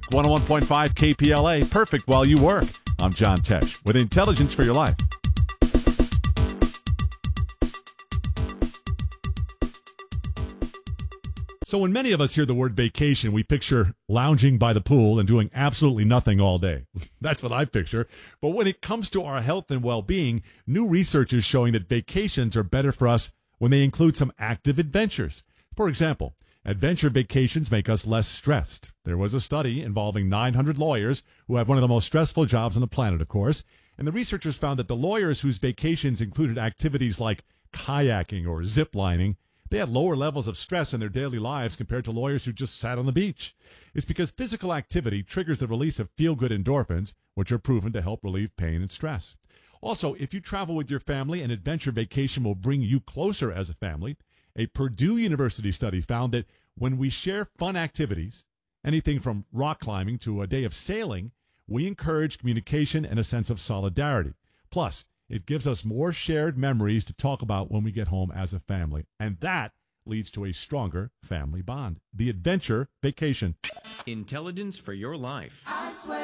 101.5 KPLA, perfect while you work. I'm John Tesh with Intelligence for Your Life. So when many of us hear the word vacation, we picture lounging by the pool and doing absolutely nothing all day. That's what I picture. But when it comes to our health and well-being, new research is showing that vacations are better for us when they include some active adventures. For example, adventure vacations make us less stressed. There was a study involving 900 lawyers who have one of the most stressful jobs on the planet, of course. And the researchers found that the lawyers whose vacations included activities like kayaking or zip lining, they had lower levels of stress in their daily lives compared to lawyers who just sat on the beach. It's because physical activity triggers the release of feel-good endorphins, which are proven to help relieve pain and stress. Also, if you travel with your family, an adventure vacation will bring you closer as a family. A Purdue University study found that when we share fun activities, anything from rock climbing to a day of sailing, we encourage communication and a sense of solidarity. Plus, it gives us more shared memories to talk about when we get home as a family. And that leads to a stronger family bond. The adventure vacation. Intelligence for Your Life. I swear